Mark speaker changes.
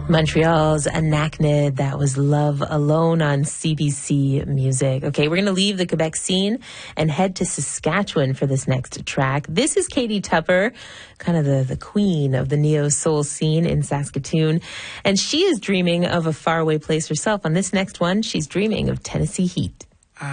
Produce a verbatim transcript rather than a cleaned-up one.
Speaker 1: Montreal's Anachnid. That was Love Alone on C B C Music. Okay, we're going to leave the Quebec scene and head to Saskatchewan for this next track. This is Katie Tupper, kind of the, the queen of the neo-soul scene in Saskatoon. And she is dreaming of a faraway place herself. On this next one, she's dreaming of Tennessee Heat.